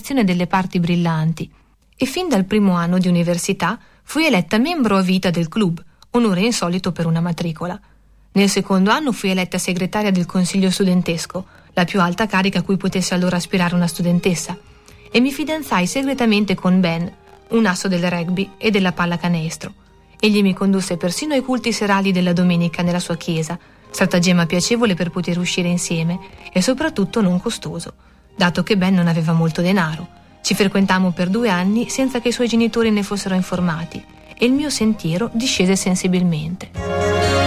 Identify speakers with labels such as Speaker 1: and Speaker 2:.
Speaker 1: selezione delle parti brillanti e fin dal primo anno di università fui eletta membro a vita del club, onore insolito per una matricola. Nel secondo anno fui eletta segretaria del consiglio studentesco, la più alta carica a cui potesse allora aspirare una studentessa, e mi fidanzai segretamente con Ben, un asso del rugby e della pallacanestro. Egli mi condusse persino ai culti serali della domenica nella sua chiesa, stratagemma piacevole per poter uscire insieme e soprattutto non costoso, dato che Ben non aveva molto denaro. Ci frequentammo per 2 anni senza che i suoi genitori ne fossero informati e il mio sentiero discese sensibilmente.